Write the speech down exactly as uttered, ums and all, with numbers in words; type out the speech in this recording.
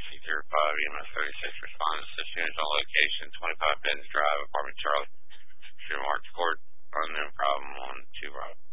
C zero five, E M S thirty-six, responding to six units on location, twenty-five Benz Drive, apartment Charlie, Street Marks Court, unknown problem on two Rob.